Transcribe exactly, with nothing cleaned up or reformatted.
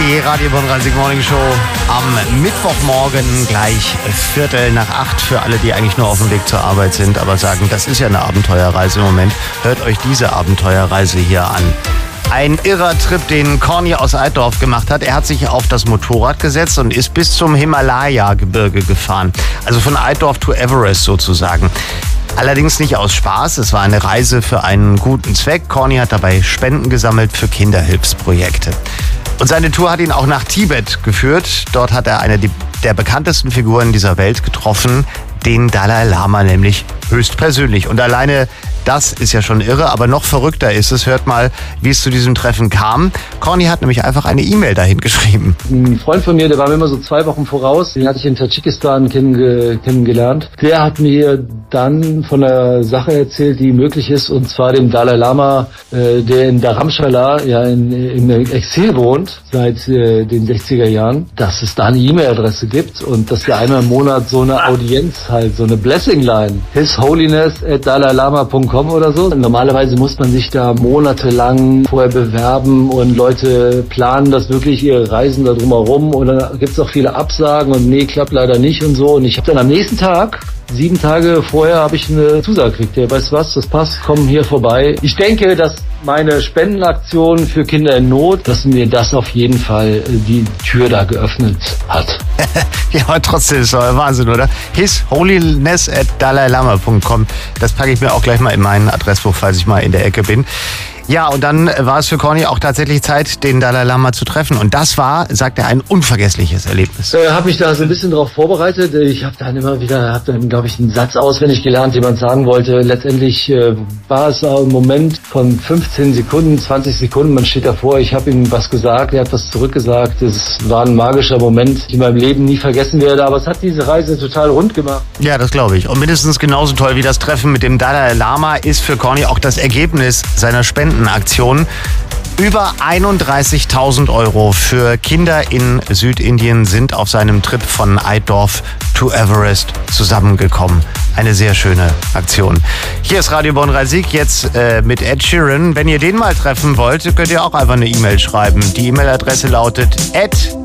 Die Radio Bonn-Rhein-Sieg Morning Show am Mittwochmorgen gleich Viertel nach acht. Für alle, die eigentlich nur auf dem Weg zur Arbeit sind, aber sagen, das ist ja eine Abenteuerreise im Moment. Hört euch diese Abenteuerreise hier an. Ein irrer Trip, den Corny aus Altdorf gemacht hat. Er hat sich auf das Motorrad gesetzt und ist bis zum Himalaya-Gebirge gefahren. Also von Altdorf to Everest sozusagen. Allerdings nicht aus Spaß. Es war eine Reise für einen guten Zweck. Corny hat dabei Spenden gesammelt für Kinderhilfsprojekte. Und seine Tour hat ihn auch nach Tibet geführt. Dort hat er eine der bekanntesten Figuren dieser Welt getroffen, den Dalai Lama nämlich höchstpersönlich. Und alleine das ist ja schon irre, aber noch verrückter ist es. Hört mal, wie es zu diesem Treffen kam. Corny hat nämlich einfach eine E-Mail dahin geschrieben. Ein Freund von mir, der war mir immer so zwei Wochen voraus, den hatte ich in Tadschikistan kennenge- kennengelernt. Der hat mir dann von einer Sache erzählt, die möglich ist, und zwar dem Dalai Lama, äh, der in Dharamshala ja in, im Exil wohnt seit äh, den sechziger Jahren, dass es da eine E-Mail-Adresse gibt und dass wir einmal im Monat so eine Audienz halt, so eine Blessing Line, His Holiness at dalailama punkt com oder so. Normalerweise muss man sich da monatelang vorher bewerben und Leute planen das wirklich, ihre Reisen da drumherum, und dann gibt es auch viele Absagen und nee, klappt leider nicht und so. Und ich habe dann am nächsten Tag, sieben Tage vorher, habe ich eine Zusage gekriegt. Ja, weißt du was, das passt, komm hier vorbei. Ich denke, dass meine Spendenaktion für Kinder in Not, dass mir das auf jeden Fall die Tür da geöffnet hat. Ja, aber trotzdem ist doch Wahnsinn, oder? His Holiness at dalailama punkt com. Das packe ich mir auch gleich mal in meinen Adressbuch, falls ich mal in der Ecke bin. Ja, und dann war es für Corny auch tatsächlich Zeit, den Dalai Lama zu treffen. Und das war, sagt er, ein unvergessliches Erlebnis. Ich äh, habe mich da so ein bisschen drauf vorbereitet. Ich habe dann immer wieder, habe dann, glaube ich, einen Satz auswendig gelernt, den man sagen wollte. Letztendlich äh, war es ein Moment von fünfzehn Sekunden, zwanzig Sekunden. Man steht davor, ich habe ihm was gesagt, er hat was zurückgesagt. Es war ein magischer Moment, den ich in meinem Leben nie vergessen werde. Aber es hat diese Reise total rund gemacht. Ja, das glaube ich. Und mindestens genauso toll wie das Treffen mit dem Dalai Lama ist für Corny auch das Ergebnis seiner Spendenaktion. Über einunddreißigtausend Euro für Kinder in Südindien sind auf seinem Trip von Altdorf to Everest zusammengekommen. Eine sehr schöne Aktion. Hier ist Radio Bonn-Rhein-Sieg jetzt äh, mit Ed Sheeran. Wenn ihr den mal treffen wollt, könnt ihr auch einfach eine E-Mail schreiben. Die E-Mail-Adresse lautet ed